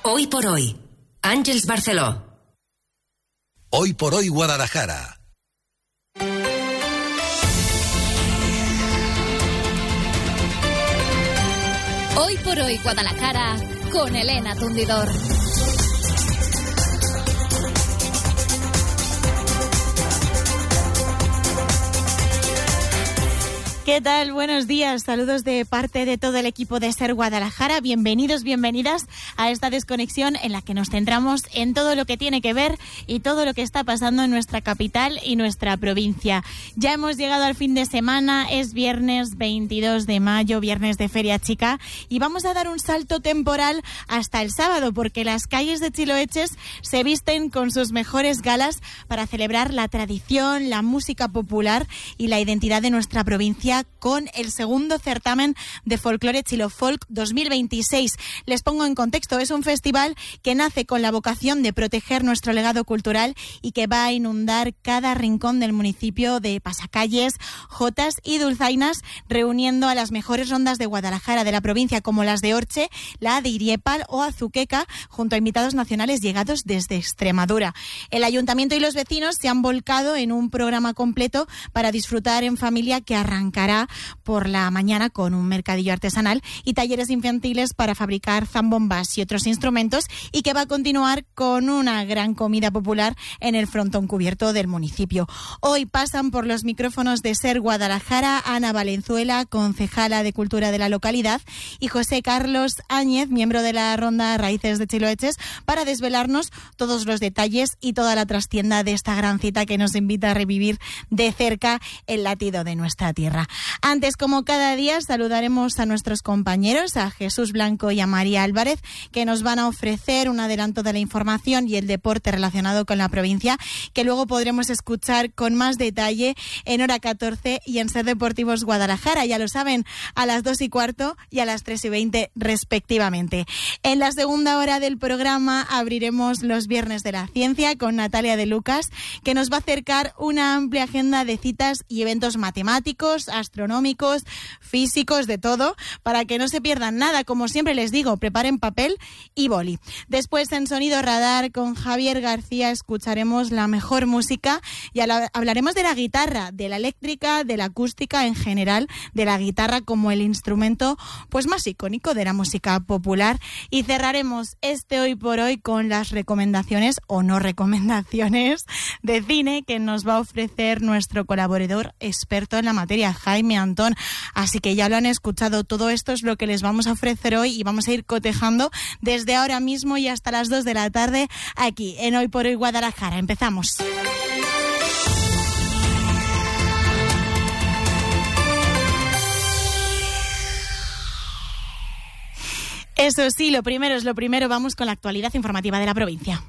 Hoy por hoy, Àngels Barceló. Hoy por hoy, Guadalajara. Hoy por hoy, Guadalajara, con Elena Tundidor. ¿Qué tal? Buenos días. Saludos de parte de todo el equipo de Ser Guadalajara. Bienvenidos, bienvenidas a esta desconexión en la que nos centramos en todo lo que tiene que ver y todo lo que está pasando en nuestra capital y nuestra provincia. Ya hemos llegado al fin de semana, es viernes 22 de mayo, viernes de Feria Chica, y vamos a dar un salto temporal hasta el sábado, porque las calles de Chiloeches se visten con sus mejores galas para celebrar la tradición, la música popular y la identidad de nuestra provincia, con el segundo certamen de folclore Chilofolk 2026. Les pongo en contexto, es un festival que nace con la vocación de proteger nuestro legado cultural y que va a inundar cada rincón del municipio de Pasacalles, Jotas y Dulzainas, reuniendo a las mejores rondas de Guadalajara, de la provincia, como las de Orche, la de Iriepal o Azuqueca, junto a invitados nacionales llegados desde Extremadura. El ayuntamiento y los vecinos se han volcado en un programa completo para disfrutar en familia, que arrancará por la mañana con un mercadillo artesanal y talleres infantiles para fabricar zambombas y otros instrumentos, y que va a continuar con una gran comida popular en el frontón cubierto del municipio. Hoy pasan por los micrófonos de Ser Guadalajara Ana Valenzuela, concejala de Cultura de la localidad, y José Carlos Áñez, miembro de la Ronda Raíces de Chiloeches, para desvelarnos todos los detalles y toda la trastienda de esta gran cita que nos invita a revivir de cerca el latido de nuestra tierra. Antes, como cada día, saludaremos a nuestros compañeros, a Jesús Blanco y a María Álvarez, que nos van a ofrecer un adelanto de la información y el deporte relacionado con la provincia, que luego podremos escuchar con más detalle en hora 14 y en Ser Deportivos Guadalajara, ya lo saben, a las 2:15 y a las 3:20 respectivamente. En la segunda hora del programa abriremos los Viernes de la Ciencia con Natalia de Lucas, que nos va a acercar una amplia agenda de citas y eventos matemáticos, astronómicos, físicos, de todo, para que no se pierdan nada. Como siempre les digo, preparen papel y boli. Después, en Sonido Radar con Javier García, escucharemos la mejor música y hablaremos de la guitarra, de la eléctrica, de la acústica en general, de la guitarra como el instrumento pues más icónico de la música popular, y cerraremos este Hoy por Hoy con las recomendaciones o no recomendaciones de cine que nos va a ofrecer nuestro colaborador experto en la materia, Jaime Antón. Así que ya lo han escuchado, todo esto es lo que les vamos a ofrecer hoy, y vamos a ir cotejando desde ahora mismo y hasta las 2 de la tarde aquí en Hoy por Hoy Guadalajara. Empezamos. Eso sí, lo primero es lo primero, vamos con la actualidad informativa de la provincia.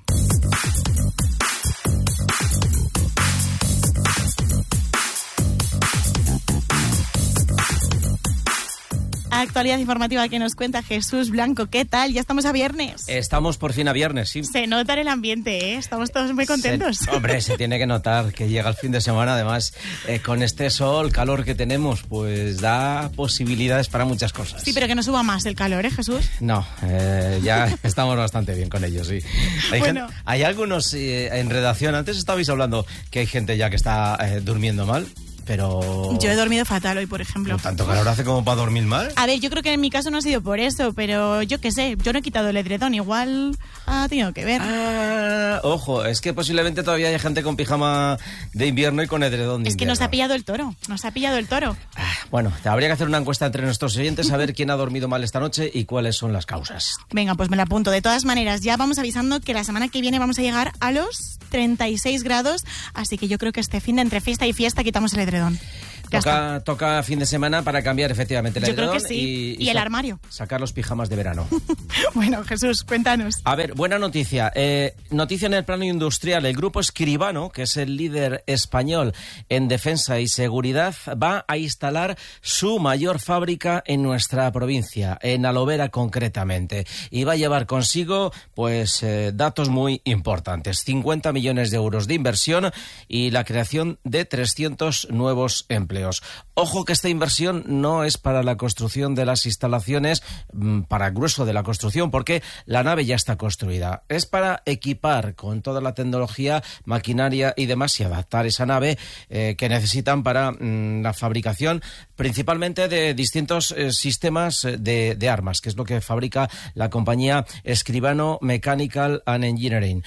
Actualidad informativa que nos cuenta Jesús Blanco. ¿Qué tal? Ya estamos a viernes. Estamos por fin a viernes, sí. Se nota en el ambiente, ¿eh? Estamos todos muy contentos. Hombre, se tiene que notar que llega el fin de semana. Además, con este sol, calor que tenemos, pues da posibilidades para muchas cosas. Sí, pero que no suba más el calor, ¿eh, Jesús? No, ya estamos bastante bien con ello, sí. Hay algunos en redacción, antes estabais hablando que hay gente ya que está durmiendo mal. Pero... Yo he dormido fatal hoy, por ejemplo. ¿Tanto calor hace como para dormir mal? A ver, yo creo que en mi caso no ha sido por eso, pero yo qué sé, yo no he quitado el edredón, igual ha tenido que ver. Ojo, es que posiblemente todavía hay gente con pijama de invierno y con edredón de invierno. Es que nos ha pillado el toro, Bueno, habría que hacer una encuesta entre nuestros oyentes a ver quién ha dormido mal esta noche y cuáles son las causas. Venga, pues me la apunto. De todas maneras, ya vamos avisando que la semana que viene vamos a llegar a los 36 grados, así que yo creo que este fin de entre fiesta y fiesta quitamos el edredón. Toca fin de semana para cambiar efectivamente el edredón. Yo creo que sí. Y el armario. Sacar los pijamas de verano. Bueno, Jesús, cuéntanos. A ver, buena noticia. Noticia en el plano industrial. El grupo Escribano, que es el líder español en defensa y seguridad, va a instalar su mayor fábrica en nuestra provincia, en Alovera concretamente. Y va a llevar consigo, pues, datos muy importantes. 50 millones de euros de inversión y la creación de 300 nuevos empleos. empleos. Ojo que esta inversión no es para la construcción de las instalaciones, para el grueso de la construcción, porque la nave ya está construida. Es para equipar con toda la tecnología, maquinaria y demás y adaptar esa nave que necesitan para la fabricación principalmente de distintos sistemas de armas, que es lo que fabrica la compañía Escribano Mechanical and Engineering,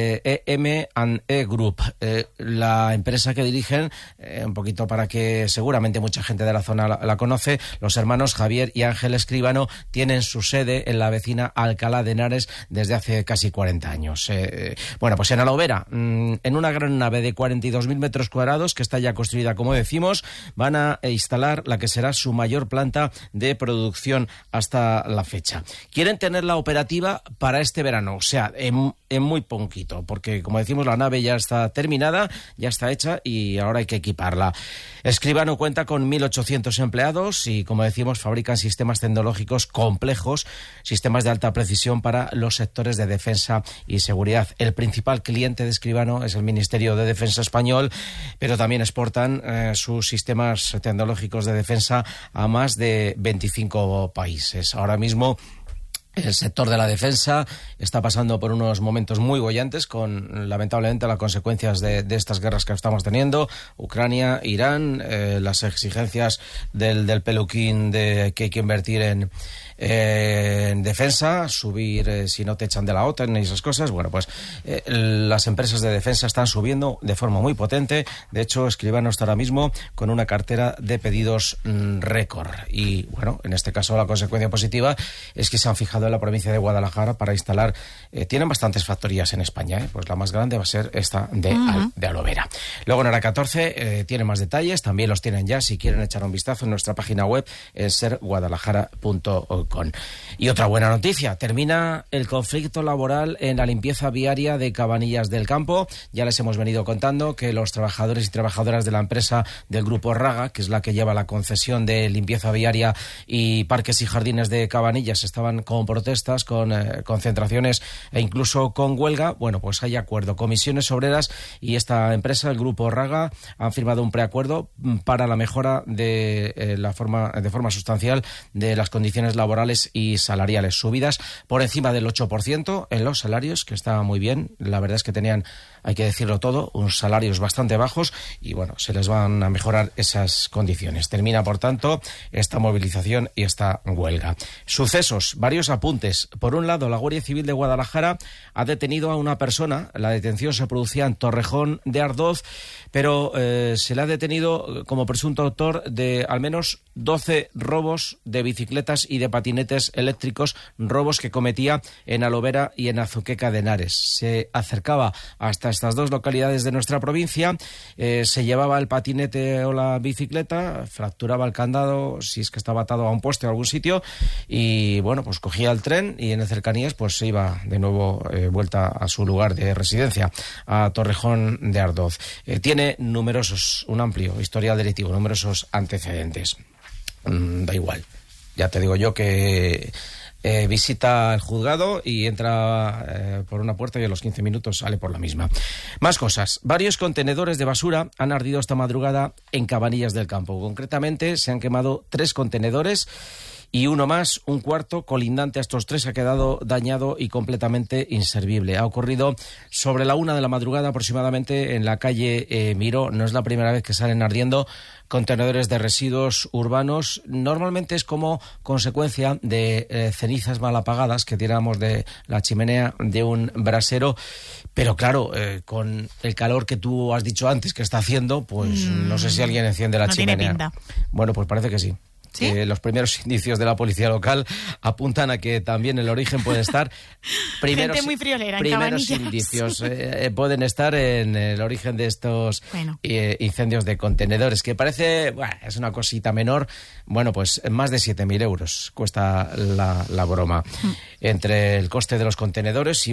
EM&E Group, la empresa que dirigen, un poquito para que seguramente mucha gente de la zona la conoce, los hermanos Javier y Ángel Escribano tienen su sede en la vecina Alcalá de Henares desde hace casi 40 años. Bueno, pues en Alovera, en una gran nave de 42.000 metros cuadrados, que está ya construida, como decimos, van a instalar la que será su mayor planta de producción hasta la fecha. Quieren tenerla operativa para este verano, o sea, en muy poquito, porque, como decimos, la nave ya está terminada, ya está hecha y ahora hay que equiparla. Escribano cuenta con 1.800 empleados y, como decimos, fabrican sistemas tecnológicos complejos, sistemas de alta precisión para los sectores de defensa y seguridad. El principal cliente de Escribano es el Ministerio de Defensa español, pero también exportan sus sistemas tecnológicos de defensa a más de 25 países. Ahora mismo el sector de la defensa está pasando por unos momentos muy bollantes con, lamentablemente, las consecuencias de estas guerras que estamos teniendo. Ucrania, Irán, las exigencias del peluquín de que hay que invertir en defensa, subir si no te echan de la OTAN y esas cosas. Bueno, pues las empresas de defensa están subiendo de forma muy potente. De hecho, Escribano está ahora mismo con una cartera de pedidos récord. Y bueno, en este caso la consecuencia positiva es que se han fijado en la provincia de Guadalajara para instalar, tienen bastantes factorías en España, pues la más grande va a ser esta de Alovera. Luego en Hora 14 tiene más detalles, también los tienen ya si quieren echar un vistazo en nuestra página web, serguadalajara.com. Y otra buena noticia, termina el conflicto laboral en la limpieza viaria de Cabanillas del Campo. Ya les hemos venido contando que los trabajadores y trabajadoras de la empresa del Grupo Raga, que es la que lleva la concesión de limpieza viaria y parques y jardines de Cabanillas, estaban con protestas, con concentraciones e incluso con huelga. Bueno, pues hay acuerdo. Comisiones Obreras y esta empresa, el Grupo Raga, han firmado un preacuerdo para la mejora de forma sustancial de las condiciones laborales y salariales, subidas por encima del 8% en los salarios, que está muy bien. La verdad es que tenían, hay que decirlo todo, unos salarios bastante bajos y bueno, se les van a mejorar esas condiciones. Termina, por tanto, esta movilización y esta huelga. Sucesos, varios apuntes. Por un lado, la Guardia Civil de Guadalajara ha detenido a una persona. La detención se producía en Torrejón de Ardoz, pero se le ha detenido como presunto autor de al menos 12 robos de bicicletas y de patinetes eléctricos, robos que cometía en Alovera y en Azuqueca de Henares. Se acercaba hasta estas dos localidades de nuestra provincia, se llevaba el patinete o la bicicleta, fracturaba el candado si es que estaba atado a un poste o a algún sitio y bueno, pues cogía el tren y en el cercanías pues se iba de nuevo vuelta a su lugar de residencia, a Torrejón de Ardoz. Tiene un amplio historial delictivo, numerosos antecedentes. Da igual. Ya te digo yo que visita el juzgado y entra por una puerta y a los 15 minutos sale por la misma. Más cosas. Varios contenedores de basura han ardido esta madrugada en Cabanillas del Campo. Concretamente se han quemado 3 contenedores y uno más, un cuarto, colindante a estos 3, ha quedado dañado y completamente inservible. Ha ocurrido sobre la 1 de la madrugada aproximadamente en la calle Miró. No es la primera vez que salen ardiendo contenedores de residuos urbanos. Normalmente es como consecuencia de cenizas mal apagadas que tiramos de la chimenea de un brasero. Pero claro, con el calor que tú has dicho antes que está haciendo, pues no sé si alguien enciende la chimenea. Tiene pinta. Bueno, pues parece que sí. ¿Sí? Los primeros indicios de la policía local apuntan a que también el origen puede estar. Gente muy friolera en primeros indicios pueden estar en el origen de estos incendios de contenedores, que parece, es una cosita menor. Bueno, pues más de 7.000 euros cuesta la broma. Entre el coste de los contenedores y